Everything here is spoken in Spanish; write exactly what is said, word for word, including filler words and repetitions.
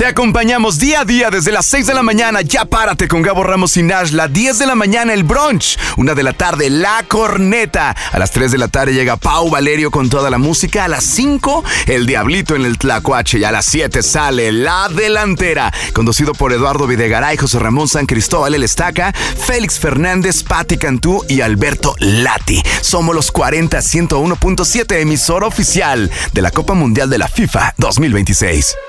acompañamos día a día desde las seis de la mañana. Ya párate con Gabo Ramos y Nash. La diez de la mañana el brunch. Una de la tarde La Corneta. A las tres de la tarde llega Pau Valerio con toda la música. A las cinco el Diablito en el Tlacuache. Y a las siete sale La Delantera. Conducido por Eduardo Videgaray, José Ramón San Cristóbal El Estaca, Félix Fernández, Patti Cantú y Alberto Lati. Somos los cuarenta ciento uno punto siete, emisora oficial de la Copa Mundial de la FIFA dos mil veintiséis.